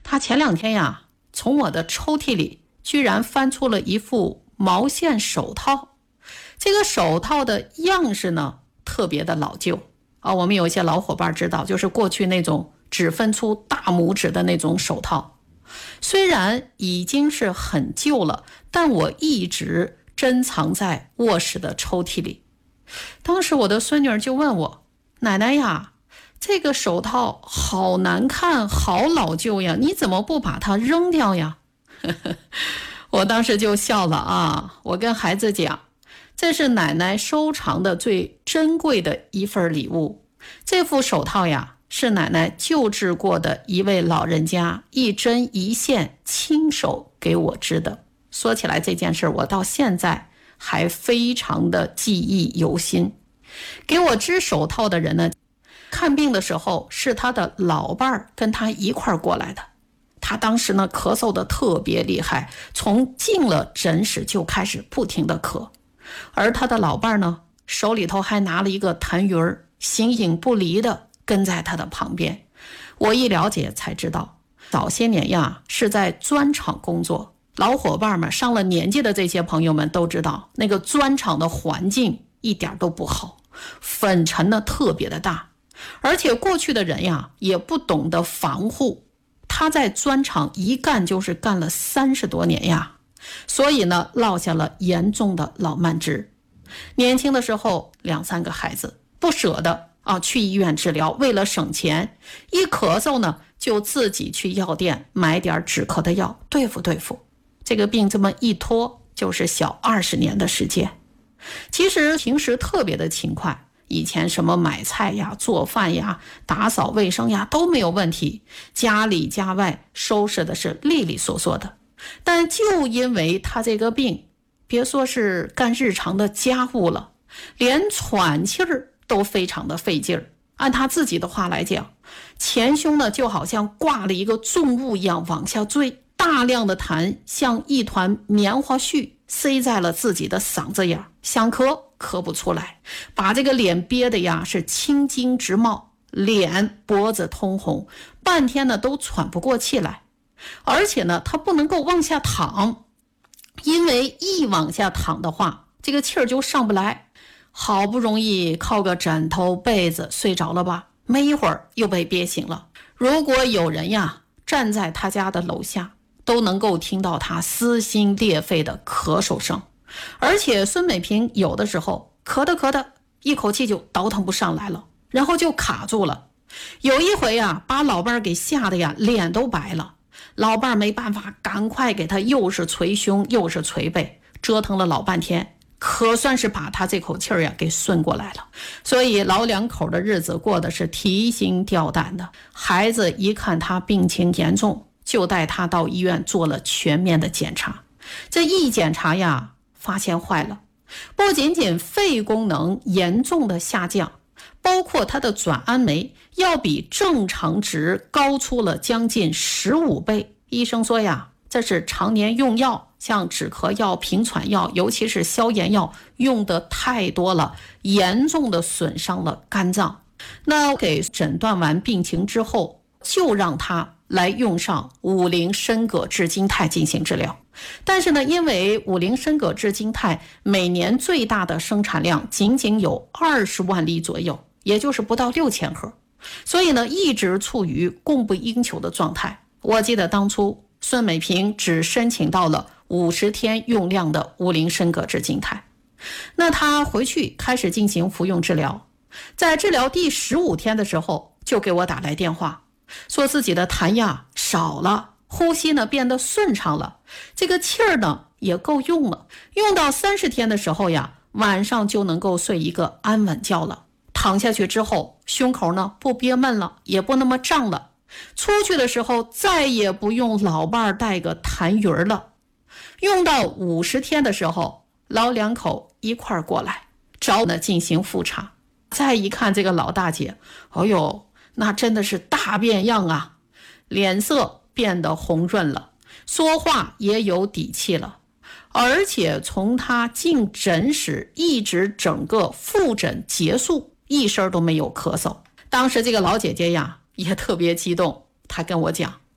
他前2天呀，从我的抽屉里居然翻出了一副毛线手套。这个手套的样式呢，特别的老旧啊。我们有一些老伙伴知道，就是过去那种只分出大拇指的那种手套。虽然已经是很旧了，但我一直珍藏在卧室的抽屉里。当时我的孙女儿就问我，奶奶呀，这个手套好难看，好老旧呀，你怎么不把它扔掉呀？我当时就笑了啊，我跟孩子讲，这是奶奶收藏的最珍贵的一份礼物。这副手套呀，是奶奶救治过的一位老人家一针一线亲手给我织的。说起来这件事，我到现在还非常的记忆犹新。给我织手套的人呢，看病的时候是他的老伴儿跟他一块儿过来的。他当时呢咳嗽的特别厉害，从进了诊室就开始不停的咳。而他的老伴呢，手里头还拿了一个痰盂儿，形影不离的跟在他的旁边。我一了解才知道，早些年呀是在砖厂工作。老伙伴们，上了年纪的这些朋友们都知道，那个砖厂的环境一点都不好，粉尘呢特别的大，而且过去的人呀也不懂得防护。他在砖厂一干就是干了30多年呀，所以呢落下了严重的老慢支。年轻的时候2、3个孩子，不舍得去医院治疗，为了省钱，一咳嗽呢就自己去药店买点止咳的药对付对付。这个病这么一拖就是小20年的时间。其实平时特别的勤快，以前什么买菜呀、做饭呀、打扫卫生呀都没有问题，家里家外收拾的是利利索索的。但就因为他这个病，别说是干日常的家务了，连喘气儿都非常的费劲儿。按他自己的话来讲，前胸呢就好像挂了一个重物一样往下坠，大量的痰像一团棉花絮塞在了自己的嗓子眼，想咳不出来，把这个脸憋得呀是青筋直冒，脸脖子通红，半天呢都喘不过气来。而且呢他不能够往下躺，因为一往下躺的话，这个气儿就上不来。好不容易靠个枕头被子睡着了吧，没一会儿又被憋醒了。如果有人呀站在他家的楼下，都能够听到他撕心裂肺的咳嗽声。而且孙美萍有的时候咳的一口气就倒腾不上来了，然后就卡住了。有一回啊，把老伴儿给吓得呀脸都白了。老伴儿没办法，赶快给他又是捶胸又是捶背，折腾了老半天，可算是把他这口气儿呀给顺过来了。所以老两口的日子过得是提心吊胆的。孩子一看他病情严重，就带他到医院做了全面的检查。这一检查呀，发现坏了，不仅仅肺功能严重的下降，包括他的转氨酶要比正常值高出了将近15倍。医生说呀，这是常年用药，像止咳药、平喘药，尤其是消炎药用的太多了，严重的损伤了肝脏。那给诊断完病情之后，就让他来用上50参苯治金肽进行治疗。但是呢，因为50参苯治金肽每年最大的生产量仅仅有20万粒左右，也就是不到6000盒，所以呢一直处于供不应求的状态。我记得当初孙美萍只申请到了50天用量的50参苯治金肽。那她回去开始进行服用治疗，在治疗第15天的时候就给我打来电话，说自己的痰呀少了，呼吸呢变得顺畅了，这个气儿呢也够用了。用到30天的时候呀，晚上就能够睡一个安稳觉了。躺下去之后，胸口呢不憋闷了，也不那么胀了。出去的时候再也不用老伴带个痰盂了。用到50天的时候，老两口一块儿过来找我呢进行复查。再一看这个老大姐，哎呦，那真的是大变样啊，脸色变得红润了，说话也有底气了。而且从她进诊室一直整个复诊结束，一声都没有咳嗽。当时这个老姐姐呀也特别激动，她跟我讲，